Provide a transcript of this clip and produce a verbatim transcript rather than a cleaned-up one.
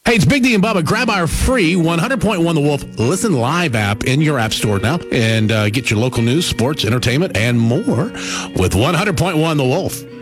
Hey, it's Big D and Bubba. Grab our free one hundred point one The Wolf Listen Live app in your app store now and uh, get your local news, sports, entertainment, and more with one hundred point one The Wolf.